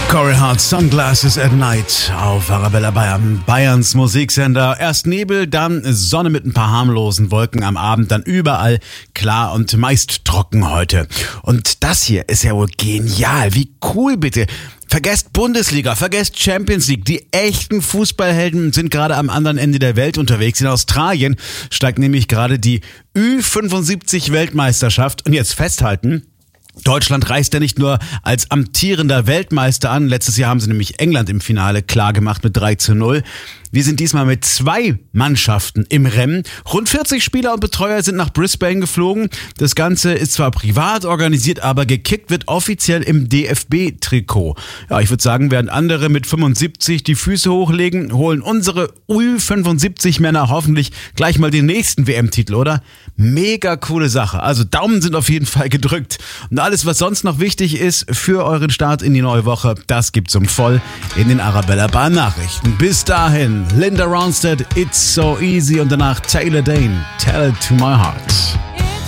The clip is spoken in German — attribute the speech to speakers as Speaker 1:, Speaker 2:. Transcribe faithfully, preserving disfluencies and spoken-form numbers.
Speaker 1: Corey Hart, Sunglasses at Night auf Arabella Bayern, Bayerns Musiksender. Erst Nebel, dann Sonne mit ein paar harmlosen Wolken am Abend, dann überall klar und meist trocken heute. Und das hier ist ja wohl genial. Wie cool bitte. Vergesst Bundesliga, vergesst Champions League. Die echten Fußballhelden sind gerade am anderen Ende der Welt unterwegs. In Australien steigt nämlich gerade die Ü fünfundsiebzig Weltmeisterschaft. Und jetzt festhalten: Deutschland reist ja nicht nur als amtierender Weltmeister an. Letztes Jahr haben sie nämlich England im Finale klargemacht mit drei zu null. Wir sind diesmal mit zwei Mannschaften im Rennen. Rund vierzig Spieler und Betreuer sind nach Brisbane geflogen. Das Ganze ist zwar privat organisiert, aber gekickt wird offiziell im D F B-Trikot. Ja, ich würde sagen, während andere mit fünfundsiebzig die Füße hochlegen, holen unsere Ü fünfundsiebzig Männer hoffentlich gleich mal den nächsten W M-Titel, oder? Mega coole Sache. Also Daumen sind auf jeden Fall gedrückt. Und alles, was sonst noch wichtig ist für euren Start in die neue Woche, das gibt's um voll in den Arabella Bayern Nachrichten. Bis dahin, Linda Ronstadt, It's So Easy, und danach Taylor Dayne, Tell It To My Heart.